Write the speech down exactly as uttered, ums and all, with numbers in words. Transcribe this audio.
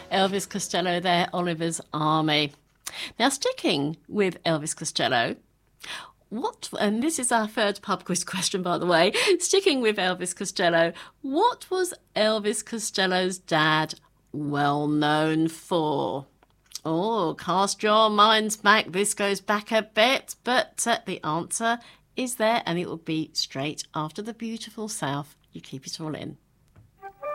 Elvis Costello there, Oliver's Army. Now, sticking with Elvis Costello, what, and this is our third pub quiz question, by the way, sticking with Elvis Costello, what was Elvis Costello's dad well known for? Oh, cast your minds back. This goes back a bit, but uh, the answer is there, and it will be straight after the beautiful South. You keep it all in.